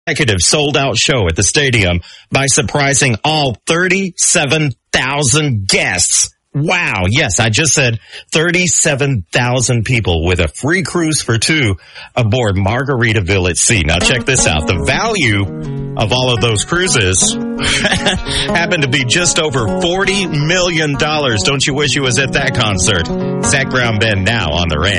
consecutive sold-out show at the stadium by surprising all 37,000 guests. Wow. Yes, I just said 37,000 people with a free cruise for two aboard Margaritaville at Sea. Now check this out. The value of all of those cruises happened to be just over $40 million. Don't you wish you was at that concert? Zach Brown Band now on the Rant.